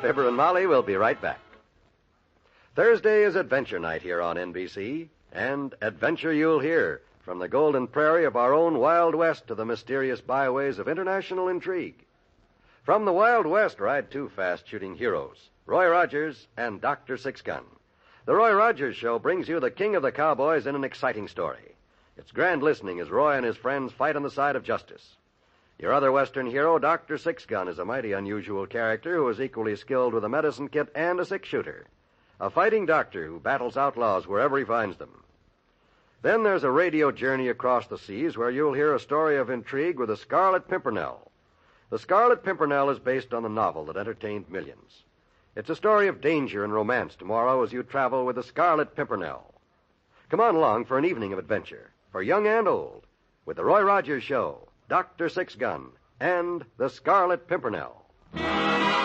Fibber and Molly will be right back. Thursday is Adventure Night here on NBC, and adventure you'll hear from the golden prairie of our own Wild West to the mysterious byways of international intrigue. From the Wild West ride two fast-shooting heroes, Roy Rogers and Dr. Sixgun. The Roy Rogers Show brings you the king of the cowboys in an exciting story. It's grand listening as Roy and his friends fight on the side of justice. Your other Western hero, Dr. Sixgun, is a mighty unusual character who is equally skilled with a medicine kit and a six-shooter. A fighting doctor who battles outlaws wherever he finds them. Then there's a radio journey across the seas where you'll hear a story of intrigue with the Scarlet Pimpernel. The Scarlet Pimpernel is based on the novel that entertained millions. It's a story of danger and romance tomorrow as you travel with the Scarlet Pimpernel. Come on along for an evening of adventure, for young and old, with the Roy Rogers Show, Dr. Sixgun, and the Scarlet Pimpernel.